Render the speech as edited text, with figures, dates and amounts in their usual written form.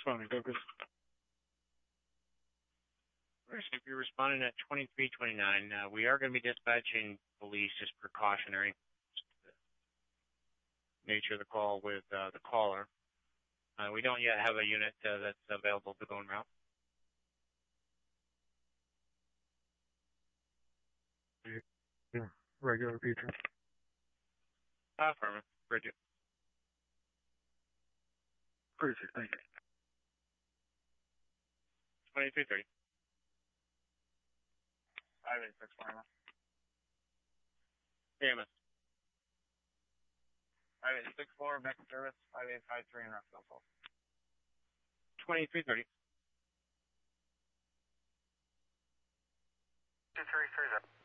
Responding, Douglas. First, if you're responding at 2329, we are going to be dispatching police just precautionary. Nature of the call with the caller. We don't yet have a unit that's available to go en route. Yeah, regular feature. Affirmative. Bridget. Bridget, thank you. 2330. 586 Lima. AMS. 5864, back to service, 5853 in Rockville Falls. 2330. 2330.